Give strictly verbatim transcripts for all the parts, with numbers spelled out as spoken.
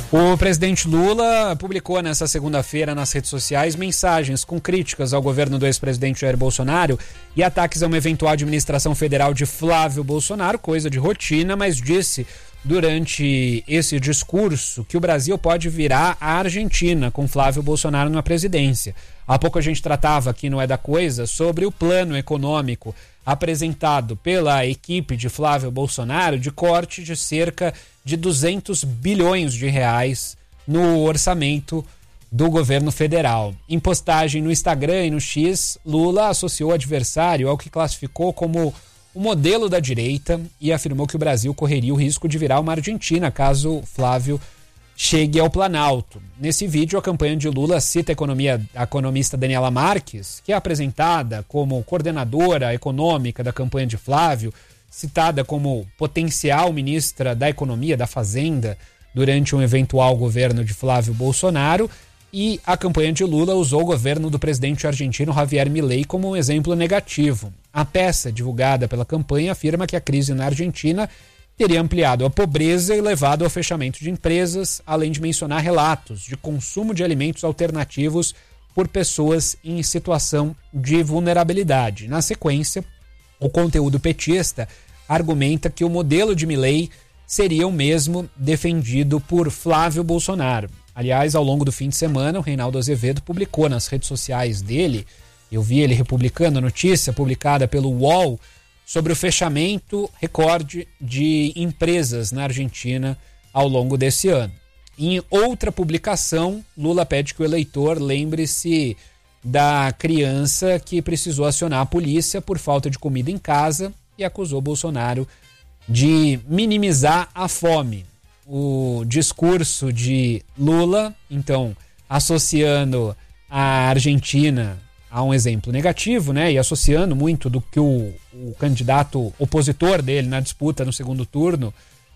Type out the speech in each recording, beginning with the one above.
O presidente Lula publicou nesta segunda-feira nas redes sociais mensagens com críticas ao governo do ex-presidente Jair Bolsonaro e ataques a uma eventual administração federal de Flávio Bolsonaro, coisa de rotina, mas disse durante esse discurso que o Brasil pode virar a Argentina com Flávio Bolsonaro na presidência. Há pouco a gente tratava aqui no É da Coisa sobre o plano econômico apresentado pela equipe de Flávio Bolsonaro de corte de cerca de duzentos bilhões de reais no orçamento do governo federal. Em postagem no Instagram e no X, Lula associou o adversário ao que classificou como o modelo da direita e afirmou que o Brasil correria o risco de virar uma Argentina caso Flávio chegue ao Planalto. Nesse vídeo, a campanha de Lula cita a, economia, a economista Daniela Marques, que é apresentada como coordenadora econômica da campanha de Flávio, citada como potencial ministra da Economia, da Fazenda, durante um eventual governo de Flávio Bolsonaro, e a campanha de Lula usou o governo do presidente argentino Javier Milei como um exemplo negativo. A peça divulgada pela campanha afirma que a crise na Argentina teria ampliado a pobreza e levado ao fechamento de empresas, além de mencionar relatos de consumo de alimentos alternativos por pessoas em situação de vulnerabilidade. Na sequência, o conteúdo petista argumenta que o modelo de Milei seria o mesmo defendido por Flávio Bolsonaro. Aliás, ao longo do fim de semana, o Reinaldo Azevedo publicou nas redes sociais dele, eu vi ele republicando a notícia publicada pelo U O L, sobre o fechamento recorde de empresas na Argentina ao longo desse ano. Em outra publicação, Lula pede que o eleitor lembre-se da criança que precisou acionar a polícia por falta de comida em casa e acusou Bolsonaro de minimizar a fome. O discurso de Lula, então, associando a Argentina a um exemplo negativo, né, e associando muito do que o, o candidato opositor dele na disputa no segundo turno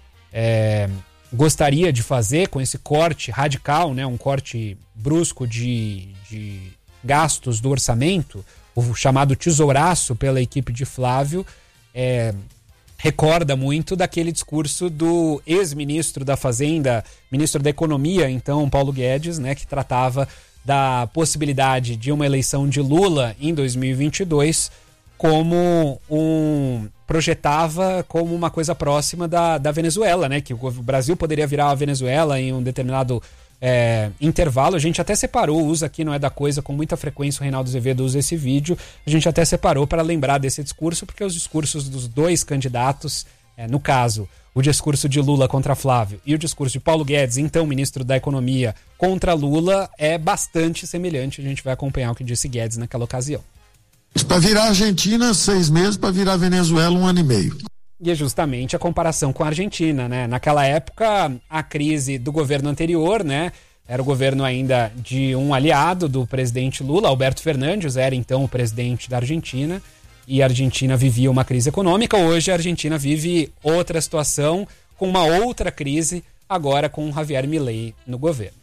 é, gostaria de fazer com esse corte radical, né, um corte brusco de, de gastos do orçamento, o chamado tesouraço pela equipe de Flávio, é, recorda muito daquele discurso do ex-ministro da Fazenda, ministro da Economia, então, Paulo Guedes, né, que tratava da possibilidade de uma eleição de Lula em dois mil e vinte e dois como um... projetava como uma coisa próxima da, da Venezuela, né? Que o Brasil poderia virar a Venezuela em um determinado é, intervalo. A gente até separou, usa aqui não é da coisa, com muita frequência o Reinaldo Azevedo usa esse vídeo, a gente até separou para lembrar desse discurso, porque os discursos dos dois candidatos, é, no caso, o discurso de Lula contra Flávio e o discurso de Paulo Guedes, então ministro da Economia, contra Lula, é bastante semelhante. A gente vai acompanhar o que disse Guedes naquela ocasião. Para virar Argentina, seis meses, para virar Venezuela, um ano e meio. E é justamente a comparação com a Argentina, né? Naquela época, a crise do governo anterior, né? Era o governo ainda de um aliado do presidente Lula, Alberto Fernandes, era então o presidente da Argentina, e a Argentina vivia uma crise econômica. Hoje a Argentina vive outra situação, com uma outra crise, agora com o Javier Milei no governo.